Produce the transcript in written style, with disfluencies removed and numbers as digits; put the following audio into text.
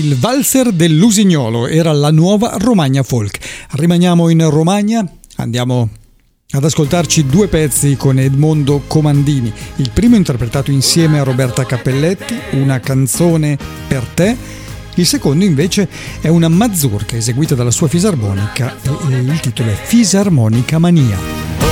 Il valzer dell'Usignolo era la nuova Romagna Folk. Rimaniamo in Romagna, andiamo ad ascoltarci due pezzi con Edmondo Comandini. Il primo interpretato insieme a Roberta Cappelletti, Una canzone per te. Il secondo invece è una mazurka eseguita dalla sua fisarmonica e il titolo è Fisarmonica Mania.